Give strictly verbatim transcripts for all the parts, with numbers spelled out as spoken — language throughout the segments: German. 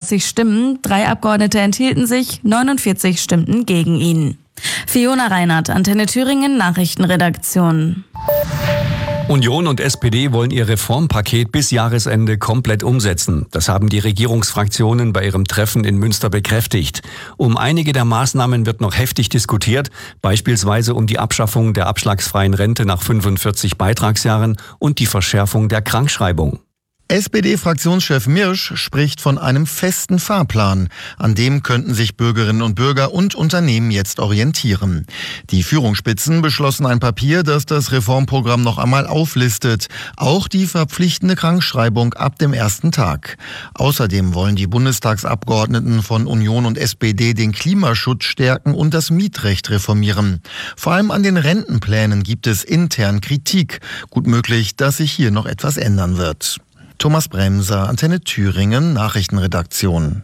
sechsundachtzig Stimmen, drei Abgeordnete enthielten sich, neunundvierzig stimmten gegen ihn. Fiona Reinhardt, Antenne Thüringen, Nachrichtenredaktion. Union und S P D wollen ihr Reformpaket bis Jahresende komplett umsetzen. Das haben die Regierungsfraktionen bei ihrem Treffen in Münster bekräftigt. Um einige der Maßnahmen wird noch heftig diskutiert, beispielsweise um die Abschaffung der abschlagsfreien Rente nach fünfundvierzig Beitragsjahren und die Verschärfung der Krankschreibung. S P D-Fraktionschef Mirsch spricht von einem festen Fahrplan. An dem könnten sich Bürgerinnen und Bürger und Unternehmen jetzt orientieren. Die Führungsspitzen beschlossen ein Papier, das das Reformprogramm noch einmal auflistet. Auch die verpflichtende Krankschreibung ab dem ersten Tag. Außerdem wollen die Bundestagsabgeordneten von Union und S P D den Klimaschutz stärken und das Mietrecht reformieren. Vor allem an den Rentenplänen gibt es intern Kritik. Gut möglich, dass sich hier noch etwas ändern wird. Thomas Bremser, Antenne Thüringen, Nachrichtenredaktion.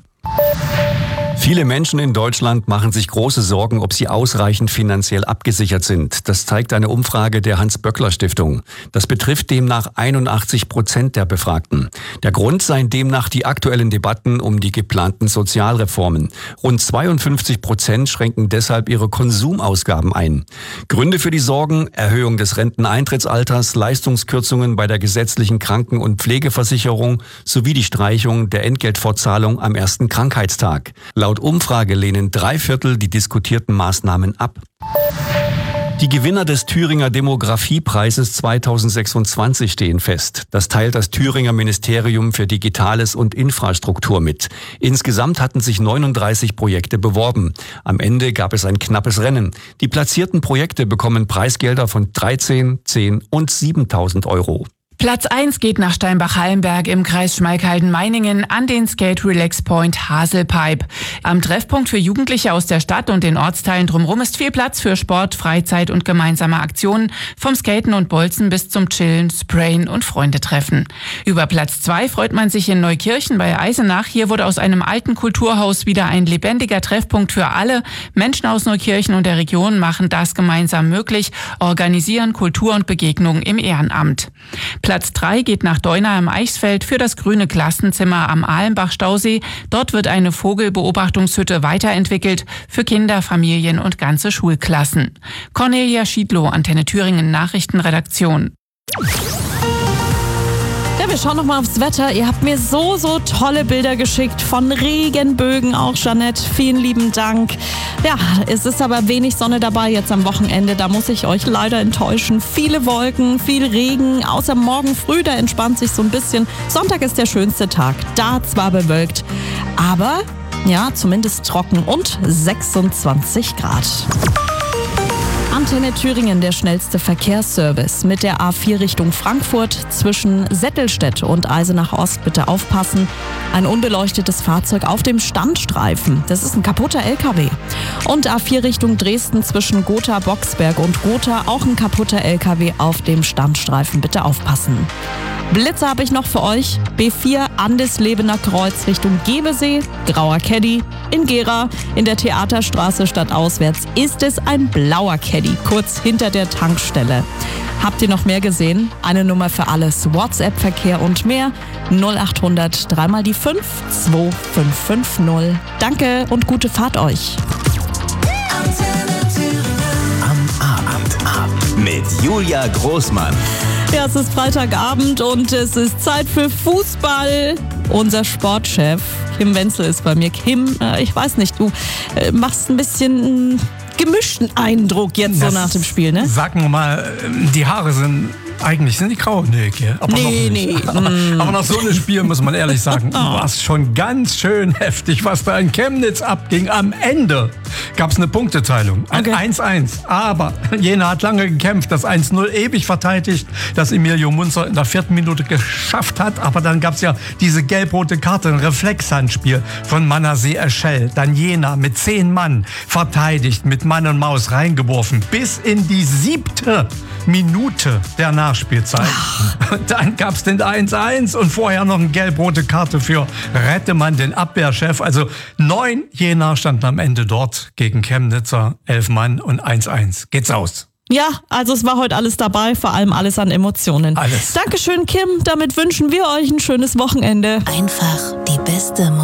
Viele Menschen in Deutschland machen sich große Sorgen, ob sie ausreichend finanziell abgesichert sind. Das zeigt eine Umfrage der Hans-Böckler-Stiftung. Das betrifft demnach einundachtzig Prozent der Befragten. Der Grund seien demnach die aktuellen Debatten um die geplanten Sozialreformen. Rund zweiundfünfzig Prozent schränken deshalb ihre Konsumausgaben ein. Gründe für die Sorgen: Erhöhung des Renteneintrittsalters, Leistungskürzungen bei der gesetzlichen Kranken- und Pflegeversicherung sowie die Streichung der Entgeltfortzahlung am ersten Krankheitstag. Laut Umfrage lehnen drei Viertel die diskutierten Maßnahmen ab. Die Gewinner des Thüringer Demografiepreises zweitausendsechsundzwanzig stehen fest. Das teilt das Thüringer Ministerium für Digitales und Infrastruktur mit. Insgesamt hatten sich neununddreißig Projekte beworben. Am Ende gab es ein knappes Rennen. Die platzierten Projekte bekommen Preisgelder von dreizehn, zehn und siebentausend Euro. Platz eins geht nach Steinbach-Hallenberg im Kreis Schmalkalden-Meiningen an den Skate Relax Point Haselpipe. Am Treffpunkt für Jugendliche aus der Stadt und den Ortsteilen drumherum ist viel Platz für Sport, Freizeit und gemeinsame Aktionen, vom Skaten und Bolzen bis zum Chillen, Sprayen und Freundetreffen. Über Platz zwei freut man sich in Neukirchen bei Eisenach. Hier wurde aus einem alten Kulturhaus wieder ein lebendiger Treffpunkt für alle. Menschen aus Neukirchen und der Region machen das gemeinsam möglich, organisieren Kultur und Begegnungen im Ehrenamt. Platz drei geht nach Deuna im Eichsfeld für das grüne Klassenzimmer am Ahlenbach-Stausee. Dort wird eine Vogelbeobachtungshütte weiterentwickelt für Kinder, Familien und ganze Schulklassen. Cornelia Schiedlow, Antenne Thüringen, Nachrichtenredaktion. Ja, wir schauen noch mal aufs Wetter. Ihr habt mir so, so tolle Bilder geschickt von Regenbögen, auch Jeanette. Vielen lieben Dank. Ja, es ist aber wenig Sonne dabei jetzt am Wochenende. Da muss ich euch leider enttäuschen. Viele Wolken, viel Regen, außer morgen früh, da entspannt sich so ein bisschen. Sonntag ist der schönste Tag. Da zwar bewölkt, aber ja, zumindest trocken und sechsundzwanzig Grad. Antenne Thüringen, der schnellste Verkehrsservice. Mit der A vier Richtung Frankfurt zwischen Settelstedt und Eisenach Ost bitte aufpassen. Ein unbeleuchtetes Fahrzeug auf dem Standstreifen. Das ist ein kaputter L K W. Und A vier Richtung Dresden zwischen Gotha, Boxberg und Gotha. Auch ein kaputter L K W auf dem Standstreifen. Bitte aufpassen. Blitze habe ich noch für euch. B vier Andeslebener Kreuz Richtung Gebesee, grauer Caddy. In Gera, in der Theaterstraße stadtauswärts, ist es ein blauer Caddy, kurz hinter der Tankstelle. Habt ihr noch mehr gesehen? Eine Nummer für alles. WhatsApp-Verkehr und mehr. null acht hundert drei mal die fünf zwei fünf fünf null. Danke und gute Fahrt euch. Am Abend, Abend mit Julia Großmann. Ja, es ist Freitagabend und es ist Zeit für Fußball. Unser Sportchef Kim Wenzel ist bei mir. Kim, äh, ich weiß nicht, du äh, machst ein bisschen gemischten Eindruck jetzt das so nach dem Spiel, ne? Sagen wir mal, die Haare sind... Eigentlich sind die grau. Nee, okay. aber nee, noch nicht. nee. Aber, aber nach so einem Spiel muss man ehrlich sagen, war es schon ganz schön heftig, was da in Chemnitz abging. Am Ende gab es eine Punkteteilung. Ein Okay. eins eins. Aber Jena hat lange gekämpft, das eins null ewig verteidigt, das Emilio Munzer in der vierten Minute geschafft hat. Aber dann gab es ja diese gelb-rote Karte, ein Reflexhandspiel von Manasseh Eschel. Dann Jena mit zehn Mann verteidigt, mit Mann und Maus reingeworfen. Bis in die siebte Minute der Nachspielzeit. Und dann gab es den eins eins und vorher noch eine gelb-rote Karte für Rettemann, den Abwehrchef. Also neun Jena standen am Ende dort gegen Chemnitzer, elf Mann und eins eins. Geht's aus. Ja, also es war heute alles dabei, vor allem alles an Emotionen. Alles. Dankeschön, Kim. Damit wünschen wir euch ein schönes Wochenende. Einfach die beste Musik.